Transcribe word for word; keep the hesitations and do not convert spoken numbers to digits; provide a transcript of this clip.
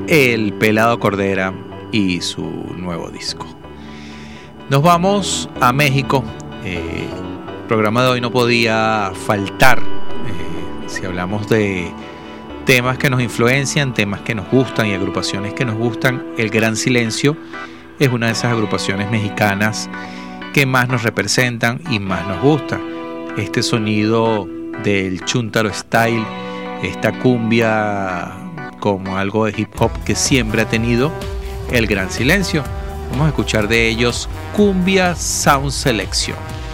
El Pelado Cordera y su nuevo disco. Nos vamos a México. Eh, el programa de hoy no podía faltar. Eh, si hablamos de temas que nos influencian, temas que nos gustan y agrupaciones que nos gustan, El Gran Silencio es una de esas agrupaciones mexicanas que más nos representan y más nos gusta. Este sonido del Chuntaro Style, esta cumbia como algo de hip hop que siempre ha tenido El Gran Silencio. Vamos a escuchar de ellos Cumbia Sound Selection.